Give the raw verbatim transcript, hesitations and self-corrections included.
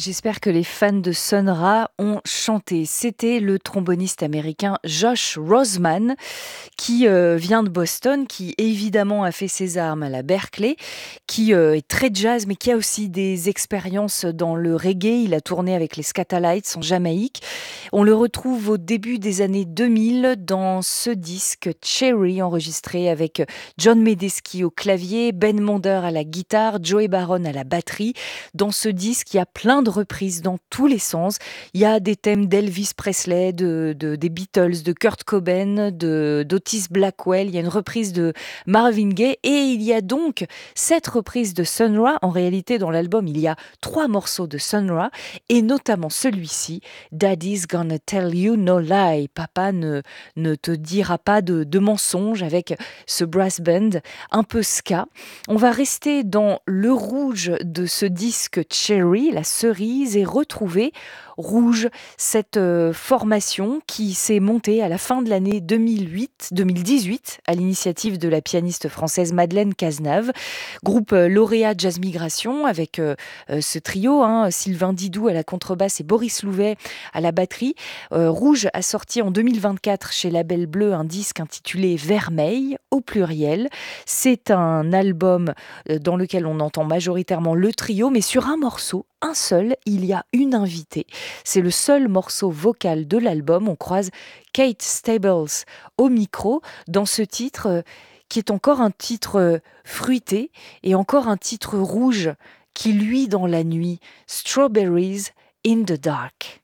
J'espère que les fans de Sun Ra ont chanté. C'était le tromboniste américain Josh Roseman qui euh, vient de Boston, qui évidemment a fait ses armes à la Berkeley, qui euh, est très jazz mais qui a aussi des expériences dans le reggae. Il a tourné avec les Skatalites en Jamaïque. On le retrouve au début des années deux mille dans ce disque Cherry enregistré avec John Medeski au clavier, Ben Monder à la guitare, Joey Baron à la batterie. Dans ce disque, il y a plein de reprises dans tous les sens. Il y a des thèmes d'Elvis Presley, de, de- des Beatles, de Kurt Cobain, de, d'Otis Blackwell. Il y a une reprise de Marvin Gaye et il y a donc cette reprise de Sun Ra. En réalité, dans l'album, il y a trois morceaux de Sun Ra et notamment celui-ci, Daddy's Gonna Tell You No Lie. Papa ne, ne te dira pas de, de mensonges, avec ce brass band un peu ska. On va rester dans le rouge de ce disque Cherry, la cerise, et retrouver Rouge, cette euh, formation qui s'est montée à la fin de l'année deux mille huit, deux mille dix-huit à l'initiative de la pianiste française Madeleine Cazenave. Groupe euh, lauréat Jazz Migration avec euh, euh, ce trio, hein, Sylvain Didou à la contrebasse et Boris Louvet à la batterie. Euh, Rouge a sorti en deux mille vingt-quatre chez Label Bleu un disque intitulé Vermeil au pluriel. C'est un album euh, dans lequel on entend majoritairement le trio, mais sur un morceau, un seul, il y a une invitée. C'est le seul morceau vocal de l'album. On croise Kate Stables au micro dans ce titre euh, qui est encore un titre euh, fruité et encore un titre rouge qui luit dans la nuit. Strawberries in the Dark.